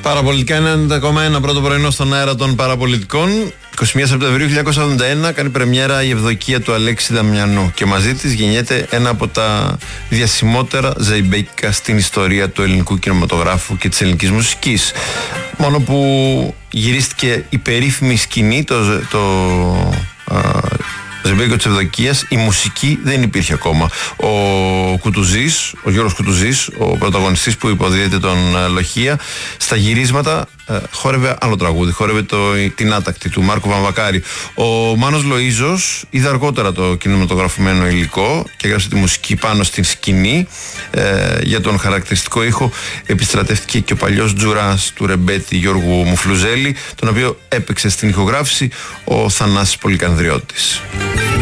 Παραπολιτικά 90,1 πρώτο πρωινό στον αέρα των παραπολιτικών. 21 Σεπτεμβρίου 1981 κάνει πρεμιέρα η Ευδοκία του Αλέξη Δαμιανού και μαζί της γεννιέται ένα από τα διασημότερα ζεϊμπέκικα στην ιστορία του ελληνικού κινηματογράφου και της ελληνικής μουσικής. Μόνο που γυρίστηκε η περίφημη σκηνή, το ζεϊμπέκικο της Ευδοκίας, η μουσική δεν υπήρχε ακόμα. Ο Γιώργος Κουτουζής, ο πρωταγωνιστής που υποδίδεται τον Λοχεία, στα γυρίσματα χόρευε άλλο τραγούδι, χόρευε την Άτακτη του Μάρκου Βαμβακάρη. Ο Μάνος Λοΐζος είδε αργότερα το κινηματογραφημένο υλικό και έγραψε τη μουσική πάνω στην σκηνή. Για τον χαρακτηριστικό ήχο επιστρατεύτηκε και ο παλιός τζουράς του ρεμπέτη Γιώργου Μουφλουζέλη, τον οποίο έπαιξε στην ηχογράφηση ο Θανάσης Πολυκανδριώτης.